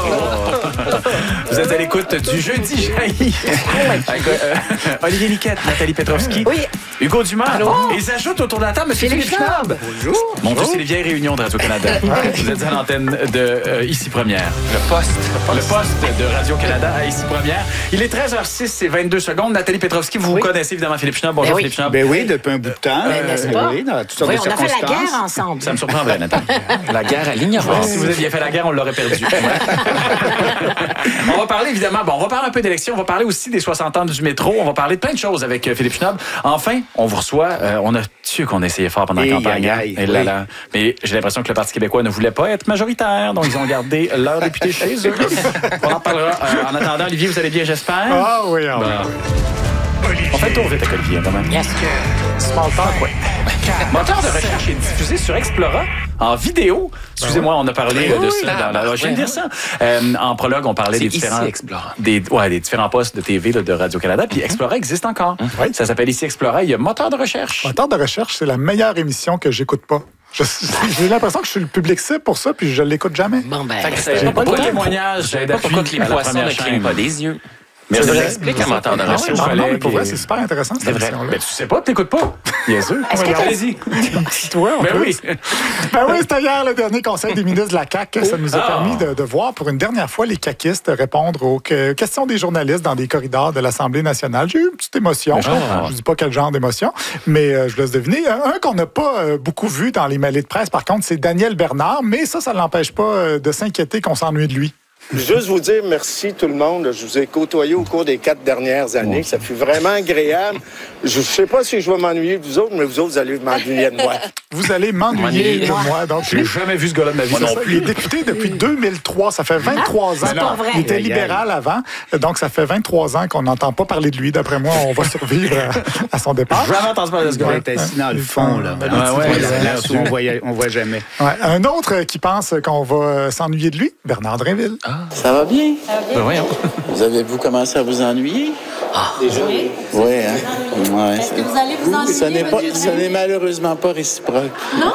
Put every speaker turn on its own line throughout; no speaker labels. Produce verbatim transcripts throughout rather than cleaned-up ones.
Vous êtes à l'écoute du Jeudi Jaillit. Avec euh, Olivier Niquette, Nathalie Petrovski,
oui.
Hugo Dumas. Et s'ajoute autour de la table, M. Philippe Schnob.
Bonjour.
Mon Dieu, c'est les vieilles réunions de Radio-Canada. Vous êtes à l'antenne de euh, Ici Première.
Le poste.
Le poste de Radio-Canada à Ici Première. Il est treize heures six et vingt-deux secondes. Nathalie Petrovski, vous, oui. vous connaissez évidemment Philippe Schnob. Bonjour
ben oui.
Philippe Schnob.
Ben oui, depuis un bout de temps.
Ben, n'est-ce pas?
Oui, dans toutes sortes
oui,
de
on a fait la
circonstances.
guerre ensemble.
Ça me surprendrait, Nathalie.
La guerre à l'ignorance.
Si vous aviez fait la guerre, on l'aurait perdu. On va parler évidemment, bon, on va parler un peu d'élections, on va parler aussi des soixante ans du métro, on va parler de plein de choses avec euh, Philippe Schnob. Enfin, on vous reçoit, euh, on a su qu'on essayait fort pendant la
Et
campagne.
aïe, aïe,
Et là,
oui.
là. Mais j'ai l'impression que le Parti québécois ne voulait pas être majoritaire, donc ils ont gardé leur député chez eux. On en parlera. Euh, en attendant, Olivier, vous allez bien, j'espère?
Ah oui, ah oui.
Bon. On fait le tour vite avec Olivier, quand même.
Yes.
Small talk, ouais. Moteur de recherche est diffusé sur Explora en vidéo. Excusez-moi, on a parlé
oui,
de
oui,
ça.
oui.
Dans la... Je viens de dire ça. Euh, en prologue, on parlait des
ici,
différents,
Explora.
des, ouais, des différents postes de T V là, de Radio-Canada. Puis Explora existe encore.
Oui.
Ça s'appelle ici Explora. Il y a moteur de recherche.
Moteur de recherche, c'est la meilleure émission que j'écoute pas. Je- J'ai l'impression que je suis le public cible pour ça, puis je l'écoute jamais.
Bon, ben,
Fait que
J'ai
c'est
pas de
pas
témoignage.
Je savais pas pourquoi que les poissons ne clignent pas des yeux.
Mais
Ça
c'est
nous
vrai.
explique un moteur de
Ah ouais,
recherche.
non, non, mais
collègues
pour vrai,
et-
c'est super intéressant, cette
C'est vrai.
émission-là.
Mais tu sais pas, t'écoutes pas. Bien sûr.
Est-ce que t'as-
Allez-y.
Ouais, on
Ben
peut.
oui.
Ben oui, c'était hier le dernier conseil des ministres de la C A Q. Ça nous a
Ah.
permis de, de voir pour une dernière fois les caquistes répondre aux que- questions des journalistes dans des corridors de l'Assemblée nationale. J'ai eu une petite émotion.
Ah.
Je ne dis pas quel genre d'émotion, mais euh, je laisse deviner. Un, un qu'on n'a pas euh, beaucoup vu dans les mêlées de presse, par contre, c'est Daniel Bernard, mais ça, ça ne l'empêche pas euh, de s'inquiéter qu'on s'ennuie de lui.
Juste vous dire merci tout le monde. Je vous ai côtoyé au cours des quatre dernières années. Ça fut vraiment agréable. Je ne sais pas si je vais m'ennuyer de vous autres, mais vous autres, vous allez m'ennuyer de moi.
Vous allez m'ennuyer
M'ennuyer.
de moi. Donc,
J'ai jamais vu ce gars-là de ma vie.
C'est ça, il est député depuis deux mille trois. Ça fait vingt-trois ans.
c'est pas vrai.
Il était
Aïe, aïe.
libéral avant. Donc, ça fait vingt-trois ans qu'on n'entend pas parler de lui. D'après moi, on va survivre à, à son départ.
Jamais entendu parler de ce
Il va
gars-là.
être assis dans le fond, là.
Ah ouais,
Ouais,
là,
là,
là,
on voit, on voit jamais.
Ouais. Un autre qui pense qu'on va s'ennuyer de lui, Bernard Drinville.
Ça va bien?
Ben voyons.
Vous avez-vous commencé à vous ennuyer? Déjà? Oui. Oui, hein? Ouais.
Est-ce que vous allez vous ennuyer?
Ce n'est pas,
votre
ce n'est malheureusement pas réciproque.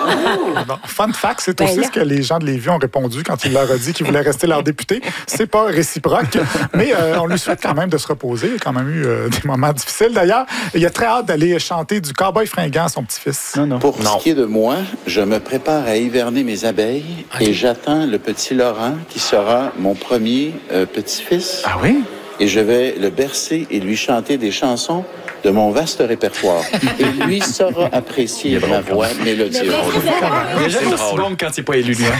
Bon, fun fact, c'est
Ben
aussi
là.
ce que les gens de Lévis ont répondu quand il leur a dit qu'ils voulaient rester leur député. C'est pas réciproque, mais euh, on lui souhaite quand même de se reposer. Il a quand même eu euh, des moments difficiles. D'ailleurs, il a très hâte d'aller chanter du Cowboy fringant à son petit-fils.
Non, non.
Pour ce qui est de moi, je me prépare à hiverner mes abeilles et j'attends le petit Laurent qui sera mon premier euh, petit-fils.
Ah oui?
Et je vais le bercer et lui chanter des chansons de mon vaste répertoire. Et lui saura apprécier ma voix mélodieuse.
Il est jamais aussi bon que quand il n'est pas élu, lui.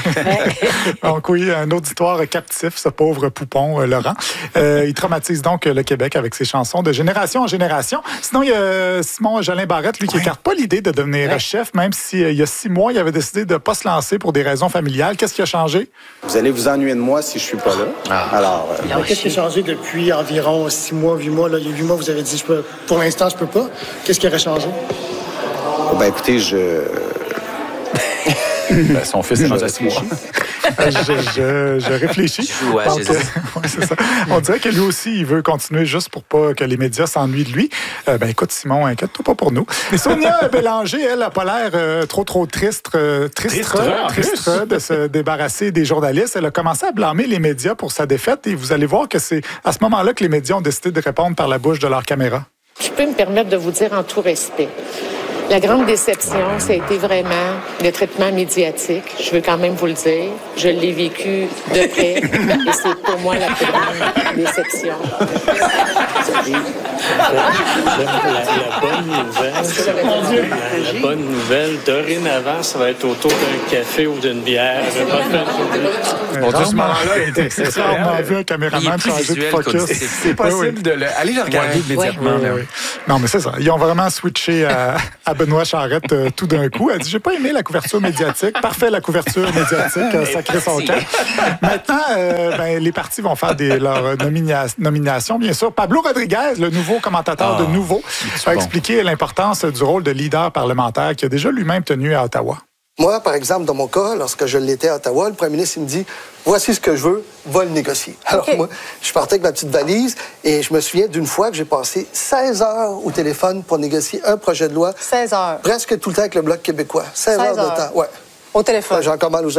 Donc oui, un auditoire captif, ce pauvre poupon euh, Laurent. Euh, il traumatise donc euh, le Québec avec ses chansons de génération en génération. Sinon, il y a euh, Simon Jolin Barrette, lui, qui écarte pas l'idée de devenir chef, même si euh, il y a six mois, il avait décidé de ne pas se lancer pour des raisons familiales. Qu'est-ce qui a changé?
Vous allez vous ennuyer de moi si je suis pas là. Alors, euh,
Mais Qu'est-ce qui a changé depuis environ six mois, huit mois? Là, il y a huit mois, vous avez dit, je peux, pour l'instant, je peux pas. Qu'est-ce qui aurait changé?
ben écoutez, je...
Ben, son fils est dans un six mois.
Euh, je, je, je réfléchis.
joue à
Donc,
Jésus.
euh, ouais, c'est ça. On dirait que lui aussi, il veut continuer juste pour pas que les médias s'ennuient de lui. Euh, ben écoute, Simon, inquiète-toi pas pour nous. Et Sonia Bélanger, elle, n'a pas l'air euh, trop, trop triste, euh, triste,
Tristre, en
triste
plus.
de se débarrasser des journalistes. Elle a commencé à blâmer les médias pour sa défaite et vous allez voir que c'est à ce moment-là que les médias ont décidé de répondre par la bouche de leur caméra.
Je peux me permettre de vous dire en tout respect. La grande déception, ça a été vraiment le traitement médiatique. Je veux quand même vous le dire. Je l'ai vécu de près et c'est pour moi la plus grande déception.
La, la bonne nouvelle, la, la bonne nouvelle, dorénavant, ça va être autour d'un café ou d'une bière. Je vais pas faire
Euh,
Bon, tout ce
rarement-
moment-là il était
J'ai rarement vu un
Il est
caméraman
plus
changer de
visuel
focus.
qu'auditif.
C'est possible
Oui, oui.
de le... Allez le regarder
Ouais.
immédiatement.
Oui,
là.
oui. Non, mais c'est ça. Ils ont vraiment switché à, à Benoît Charette euh, tout d'un coup. Elle dit, j'ai pas aimé la couverture médiatique. Parfait, la couverture médiatique. Euh, sacré son camp. Maintenant, euh, ben, les partis vont faire des, leurs nomina- nominations, bien sûr. Pablo Rodriguez, le nouveau commentateur
Ah,
de Nouveau, a
bon.
expliqué l'importance du rôle de leader parlementaire qu'il a déjà lui-même tenu à Ottawa.
Moi, par exemple, dans mon cas, lorsque je l'étais à Ottawa, le premier ministre il me dit « Voici ce que je veux, va le négocier. » Alors moi, je partais avec ma petite valise et je me souviens d'une fois que j'ai passé seize heures au téléphone pour négocier un projet de loi.
seize heures.
Presque tout le temps avec le Bloc québécois. seize, heures de temps, ouais.
Au téléphone.
J'ai encore mal aux oreilles.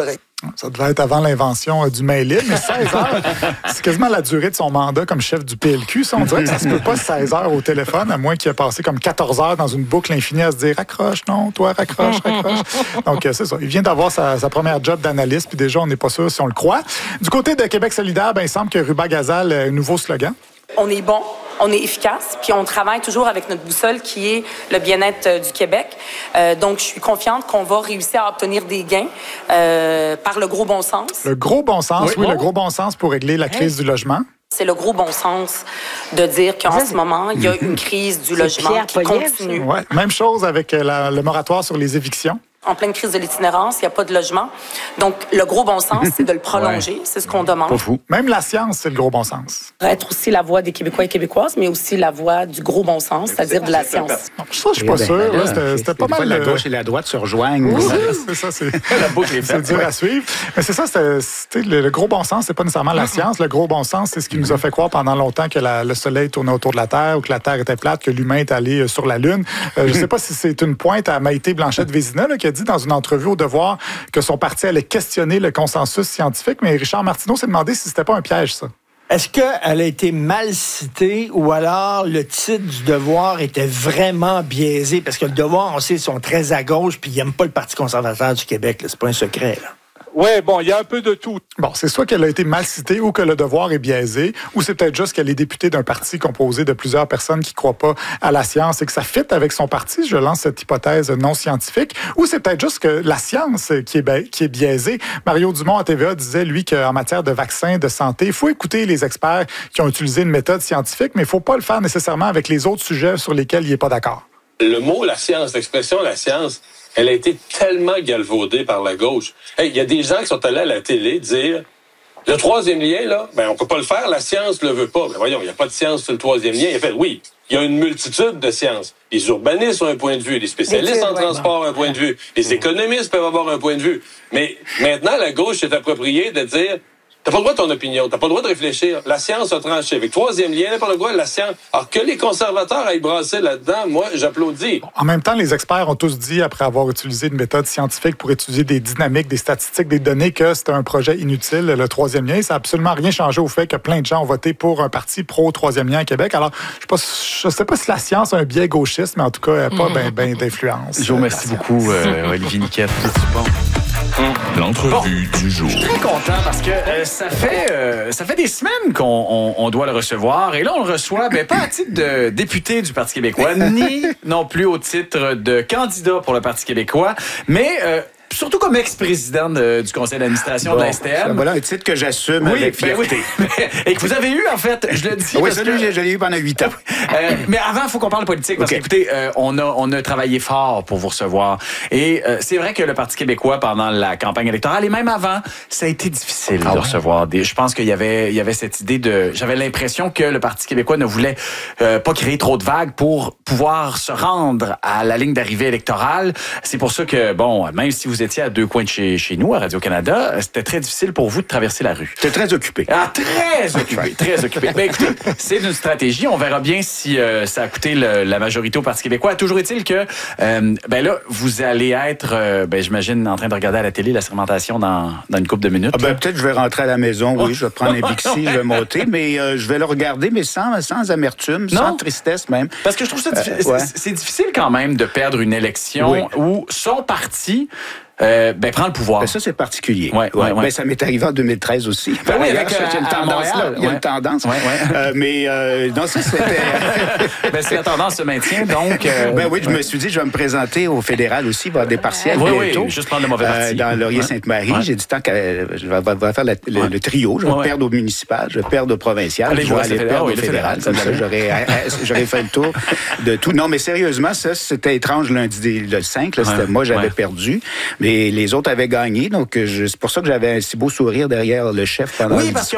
Ça devait être avant l'invention euh, du mail-in, mais seize heures, c'est quasiment la durée de son mandat comme chef du P L Q. Ça, on dirait que ça se peut pas seize heures au téléphone, à moins qu'il ait passé comme quatorze heures dans une boucle infinie à se dire « raccroche, non, toi, raccroche, raccroche ». Donc, euh, c'est ça. Il vient d'avoir sa, sa première job d'analyste, puis déjà, on n'est pas sûr si on le croit. Du côté de Québec solidaire, ben, il semble que Ruba-Gazal a un nouveau slogan.
On est bon, on est efficace, puis on travaille toujours avec notre boussole qui est le bien-être euh, du Québec. Euh, donc, je suis confiante qu'on va réussir à obtenir des gains euh, par le gros bon sens.
Le gros bon sens, oui, oui oh. le gros bon sens pour régler la crise hey. du logement.
C'est le gros bon sens de dire qu'en ce moment, il y a une crise du logement qui continue.
Ouais. Même chose avec la, le moratoire sur les évictions.
En pleine crise de l'itinérance, il n'y a pas de logement. Donc, le gros bon sens, c'est de le prolonger. Ouais. C'est ce qu'on demande.
Pas fou. Même la science, c'est le gros bon sens.
Être aussi la voix des Québécois et Québécoises, mais aussi la voix du gros bon sens, c'est-à-dire de la science.
Non, ça, je suis pas sûr. Ben, c'était, c'était pas mal.
La gauche et la droite se rejoignent.
Oui, c'est ça. C'est, la boucle est faite. C'est dur à suivre. Mais c'est ça, c'était, c'était le, le gros bon sens, c'est pas nécessairement la science. Le gros bon sens, c'est ce qui nous a fait croire pendant longtemps que la, le Soleil tournait autour de la Terre ou que la Terre était plate, que l'humain est allé sur la Lune. Euh, je sais pas si c'est une pointe à Maïté Blanchette-Vézina là, qui a dit dans une entrevue au Devoir que son parti allait questionner le consensus scientifique, mais Richard Martineau s'est demandé si c'était pas un piège, ça.
Est-ce qu'elle a été mal citée ou alors le titre du Devoir était vraiment biaisé? Parce que le Devoir, on sait, ils sont très à gauche puis ils n'aiment pas le Parti conservateur du Québec. Là. C'est pas un secret, là.
Oui, bon, il y a un peu de tout.
Bon, c'est soit qu'elle a été mal citée ou que le Devoir est biaisé, ou c'est peut-être juste qu'elle est députée d'un parti composé de plusieurs personnes qui ne croient pas à la science et que ça fit avec son parti. Je lance cette hypothèse non scientifique. Ou c'est peut-être juste que la science qui est, ba- qui est biaisée. Mario Dumont à T V A disait, lui, qu'en matière de vaccins, de santé, il faut écouter les experts qui ont utilisé une méthode scientifique, mais il ne faut pas le faire nécessairement avec les autres sujets sur lesquels il n'est pas d'accord.
Le mot, la science, l'expression, la science, elle a été tellement galvaudée par la gauche. Hey, il y a des gens qui sont allés à la télé dire le troisième lien, là, ben on peut pas le faire, la science le veut pas. Ben voyons, il n'y a pas de science sur le troisième lien. Il a fait, oui, il y a une multitude de sciences. Les urbanistes ont un point de vue, les spécialistes en transport ont un point de vue, les économistes peuvent avoir un point de vue. Mais maintenant, la gauche s'est appropriée de dire t'as pas le droit de ton opinion, t'as pas le droit de réfléchir. La science a tranché. Avec troisième lien, pas le droit, la science. Alors que les conservateurs aillent brasser là-dedans, moi, j'applaudis.
En même temps, les experts ont tous dit, après avoir utilisé une méthode scientifique pour étudier des dynamiques, des statistiques, des données, que c'était un projet inutile, le troisième lien. Ça n'a absolument rien changé au fait que plein de gens ont voté pour un parti pro-troisième lien à Québec. Alors, je ne sais pas si la science a un biais gauchiste, mais en tout cas, elle n'a pas bien ben d'influence.
Jo, merci beaucoup, euh, Olivier Niquette. Bon.
L'entrevue bon. du jour.
Je suis très content parce que euh, ça fait euh, ça fait des semaines qu'on on, on doit le recevoir. Et là, on le reçoit, ben, pas à titre de député du Parti québécois, ni non plus au titre de candidat pour le Parti québécois, mais... Euh, surtout comme ex-président de, du conseil d'administration bon, de la S T M.
Voilà un titre que j'assume
oui,
avec
ben
fierté.
Oui. Et que vous avez eu, en fait, je le dis.
Oui, ça, que... je l'ai eu pendant huit ans.
euh, mais avant, il faut qu'on parle politique, parce okay. qu'écoutez, euh, on, a, on a travaillé fort pour vous recevoir. Et euh, c'est vrai que le Parti québécois, pendant la campagne électorale, et même avant, ça a été difficile ah, de ouais. recevoir. Des, je pense qu'il y avait, il y avait cette idée de... J'avais l'impression que le Parti québécois ne voulait euh, pas créer trop de vagues pour pouvoir se rendre à la ligne d'arrivée électorale. C'est pour ça que, bon, même si vous étiez à deux coins de chez Chez, chez nous, à Radio-Canada, c'était très difficile pour vous de traverser la rue.
C'était très occupé.
Ah, très occupé, très occupé. Ben, écoutez, c'est une stratégie. On verra bien si euh, ça a coûté le, la majorité au Parti québécois. Toujours est-il que, euh, ben là, vous allez être, euh, ben, j'imagine, en train de regarder à la télé la sermentation dans, dans une couple de minutes.
Ah, ben, peut-être je vais rentrer à la maison, oui, je vais prendre un Bixi, je vais monter, mais euh, je vais le regarder, mais sans, sans amertume, non. sans tristesse même.
Parce que je trouve ça difficile. Euh, ouais. c'est, c'est difficile quand même de perdre une élection oui. où son parti Euh, ben, prend le pouvoir.
Ben, ça, c'est particulier.
Ouais, ouais, ouais.
Ben, ça m'est arrivé en deux mille treize aussi.
Ben oui, avec,
il y a une tendance là. Il y a
ouais.
une tendance.
Ouais, ouais.
Euh, mais euh, non, ça, c'était...
ben, si la tendance se maintient, donc... Euh...
Ben oui, je me suis dit, je vais me présenter au fédéral aussi, il va y avoir des partiels
oui,
bientôt.
Oui, juste prendre le mauvais parti.
Euh, dans Laurier-Sainte-Marie. Ouais. J'ai dit, tant que euh, je vais, vais faire la, le, ouais. le trio, je vais ouais. perdre au municipal, je vais perdre au provincial,
Allez,
je vais aller perdre
oui,
au fédéral. Comme ça, j'aurais, j'aurais fait le tour de tout. Non, mais sérieusement, ça, c'était étrange lundi, le cinq. Là, c'était, moi, j'avais perdu, mais les autres avaient gagné. Donc, je, c'est pour ça que j'avais un si beau sourire derrière le chef pendant
oui,
le
parce
discours.